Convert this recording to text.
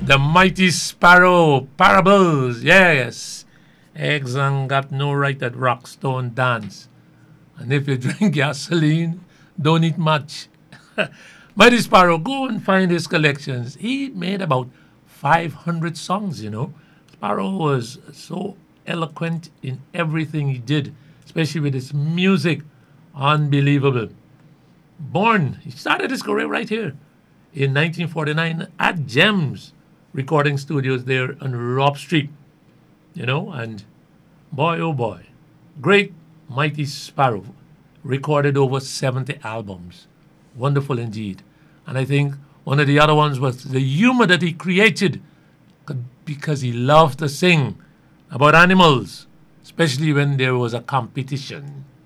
The Mighty Sparrow Parables, yes. Eggs and got no right at Rockstone dance. And if you drink gasoline, don't eat much. Mighty Sparrow, go and find his collections. He made about 500 songs, you know. Sparrow was so eloquent in everything he did, especially with his music. Unbelievable. He started his career right here in 1949 at Gems Recording Studios there on Robb Street, you know, and boy, oh boy, great Mighty Sparrow recorded over 70 albums. Wonderful indeed. And I think one of the other ones was the humor that he created because he loved to sing about animals, especially when there was a competition.